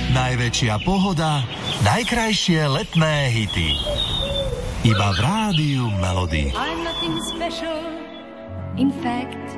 Najväčšia pohoda, najkrajšie letné hity. Iba v rádiu Melody. I'm nothing special. In fact,